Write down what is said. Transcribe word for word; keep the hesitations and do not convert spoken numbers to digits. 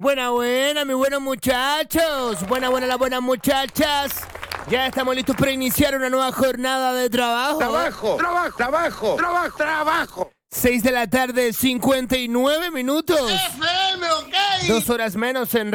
Buena, buena, mis buenos muchachos. Buena, buena, las buenas muchachas. Ya estamos listos para iniciar una nueva jornada de trabajo. Trabajo, trabajo, trabajo, trabajo, trabajo. seis de la tarde, cincuenta y nueve minutos. F M, ok. Dos horas menos en